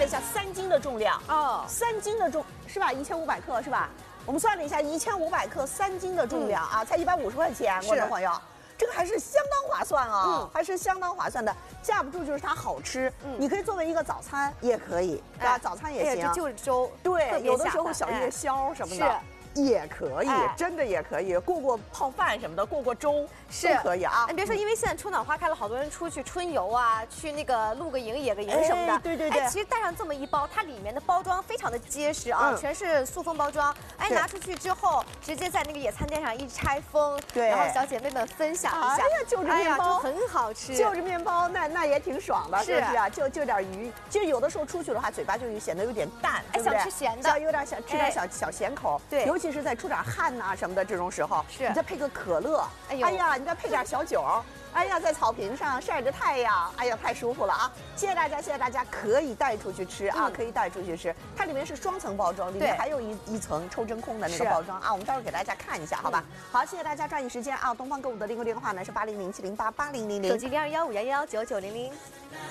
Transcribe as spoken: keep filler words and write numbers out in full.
了一下，三斤的重量哦， 三斤的重是吧？一千五百克是吧？我们算了一下，一千五百克三斤的重量、嗯、啊，才一百五十块钱，观众朋友。 这个还是相当划算啊、哦，嗯、还是相当划算的。架不住就是它好吃，嗯、你可以作为一个早餐也可以，对吧？哎、早餐也行。 哎、这就是粥， 对，有的时候小夜宵什么的。哎 也可以，哎、真的也可以过过泡饭什么的，过过粥是都可以啊。 你别说，因为现在春暖花开了，好多人出去春游啊，去那个露个营、野个营什么的。 哎、对对对。 哎，其实带上这么一包，它里面的包装非常的结实啊，嗯、全是塑封包装。哎，拿出去之后，直接在那个野餐垫上一拆封， 对， 然后小姐妹们分享一下。 哎呀，就着面包、 哎、就很好吃， 就着面包，那那也挺爽的，是不是啊？就就点鱼，其实有的时候出去的话，嘴巴就显得有点淡，对不对？ 想吃咸的， 想有点想吃点小、哎、小咸口。 对， 尤其是在出点汗。 汗呐什么的这种时候， 是你再配个可乐，哎呀，哎呀你再配点小酒，哎呀，在草坪上晒着太阳，哎呀，太舒服了啊！谢谢大家，谢谢大家，可以带出去吃啊，嗯、可以带出去吃。它里面是双层包装，里面还有一一层抽真空的那个包装啊。我们待会儿给大家看一下，好吧？嗯、好，谢谢大家，抓紧时间啊！东方购物的订购电话呢是八零零七零八八零零零， 手机零二幺五幺幺九九零零。